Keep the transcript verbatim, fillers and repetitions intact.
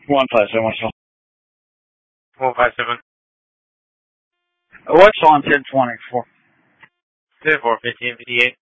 One five seven, what's on? One five seven. What's on ten twenty-four? Ten four fifteen fifty eight.